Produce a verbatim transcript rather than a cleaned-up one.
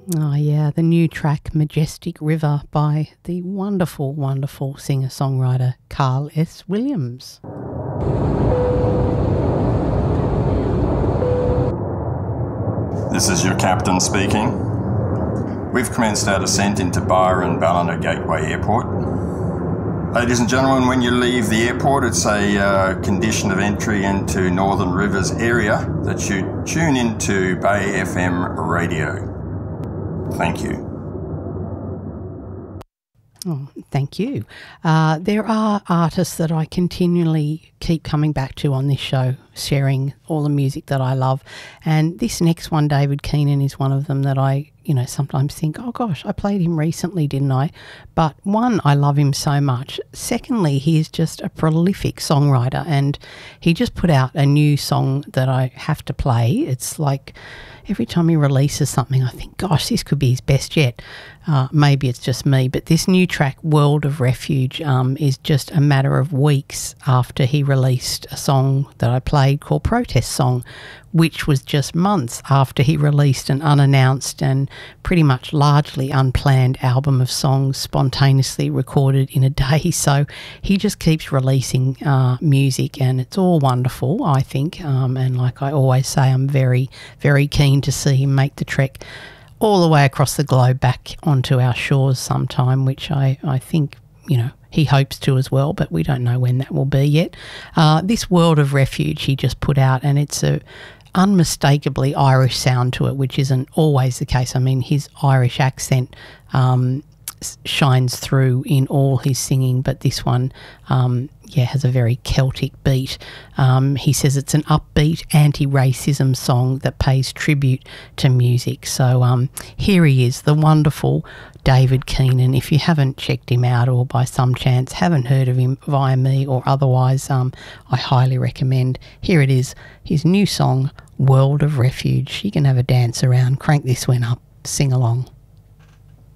Oh yeah, the new track Majestic River by the wonderful, wonderful singer-songwriter Carl S. Williams. This is your captain speaking. We've commenced our descent into Byron Ballina Gateway Airport. Ladies and gentlemen, when you leave the airport, it's a uh, condition of entry into Northern Rivers area that you tune into Bay F M radio. Thank you. Oh, thank you. Uh, there are artists that I continually keep coming back to on this show, sharing all the music that I love. And this next one, David Keenan, is one of them that I, you know, sometimes think, oh gosh, I played him recently, didn't I? But one, I love him so much. Secondly, he is just a prolific songwriter, and he just put out a new song that I have to play. It's like every time he releases something, I think, gosh, this could be his best yet. Uh, maybe it's just me, but this new track, World of Refuge, um, is just a matter of weeks after he released a song that I played called Protest Song, which was just months after he released an unannounced and pretty much largely unplanned album of songs spontaneously recorded in a day. So he just keeps releasing uh, music, and it's all wonderful, I think. Um, and like I always say, I'm very, very keen to see him make the trek all the way across the globe back onto our shores sometime, which I, I think, you know, he hopes to as well, but we don't know when that will be yet. Uh, this World of Refuge he just put out, and it's a unmistakably Irish sound to it, which isn't always the case. I mean, his Irish accent um, shines through in all his singing, but this one, um, yeah, has a very Celtic beat. Um, he says it's an upbeat anti-racism song that pays tribute to music. So um, here he is, the wonderful David Keenan. If you haven't checked him out, or by some chance haven't heard of him via me or otherwise, um, I highly recommend. Here it is, his new song, World of Refuge. You can have a dance around, crank this one up, sing along.